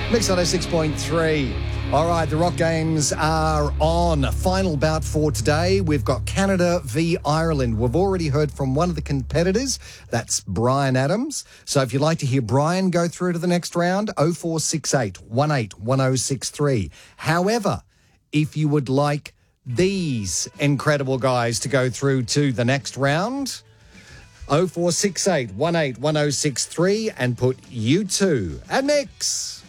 Mix 106.3. All right, the Rock Games are on. Final bout for today. We've got Canada v Ireland. We've already heard from one of the competitors. That's Brian Adams. So if you'd like to hear Brian go through to the next round, 0468 18 1063. However, if you would like these incredible guys to go through to the next round, 0468 18 1063 and put U2 at mix.